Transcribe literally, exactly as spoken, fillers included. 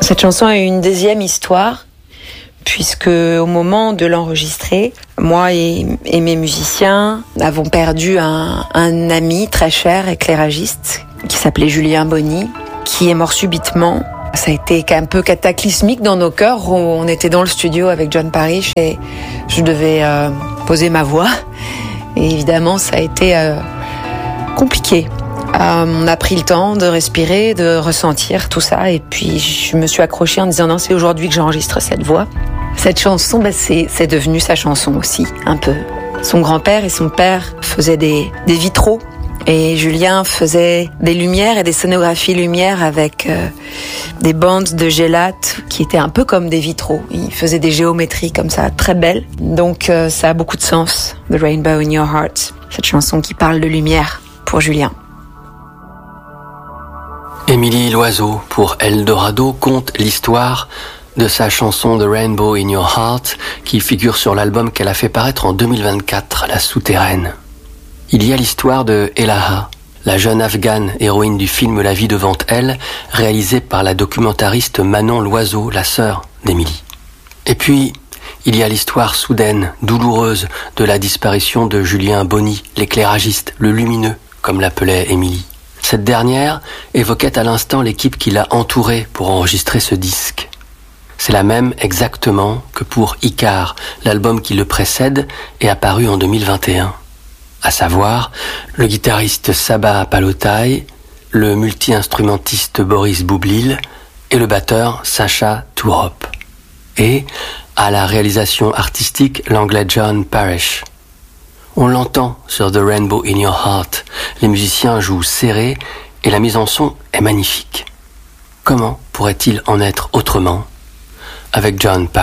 Cette chanson a eu une deuxième histoire, puisque au moment de l'enregistrer, moi et, et mes musiciens avons perdu un, un ami très cher, éclairagiste, qui s'appelait Julien Bonny, qui est mort subitement. Ça a été un peu cataclysmique dans nos cœurs. On était dans le studio avec John Parrish et je devais euh, poser ma voix. Et évidemment, ça a été euh, compliqué. Euh, on a pris le temps de respirer, de ressentir tout ça. Et puis, je me suis accrochée en disant non, c'est aujourd'hui que j'enregistre cette voix. Cette chanson, bah, c'est, c'est devenu sa chanson aussi, un peu. Son grand-père et son père faisaient des, des vitraux. Et Julien faisait des lumières et des scénographies lumières avec euh, des bandes de gélate qui étaient un peu comme des vitraux. Il faisait des géométries comme ça, très belles. Donc euh, ça a beaucoup de sens, The Rainbow in Your Heart, cette chanson qui parle de lumière pour Julien. Émilie Loiseau, pour Eldorado, conte l'histoire de sa chanson The Rainbow in Your Heart qui figure sur l'album qu'elle a fait paraître en deux mille vingt-quatre, La Souterraine. Il y a l'histoire de Elaha, la jeune afghane héroïne du film La vie devant elle, réalisé par la documentariste Manon Loiseau, la sœur d'Émilie. Et puis, il y a l'histoire soudaine, douloureuse, de la disparition de Julien Bonny, l'éclairagiste, le lumineux, comme l'appelait Émilie. Cette dernière évoquait à l'instant l'équipe qui l'a entourée pour enregistrer ce disque. C'est la même exactement que pour Icar, l'album qui le précède et apparu en deux mille vingt et un. À savoir, le guitariste Saba Palotai, le multi-instrumentiste Boris Boublil et le batteur Sacha Tourop. Et, à la réalisation artistique, l'anglais John Parrish. On l'entend sur The Rainbow in Your Heart, les musiciens jouent serré et la mise en son est magnifique. Comment pourrait-il en être autrement avec John Parrish ?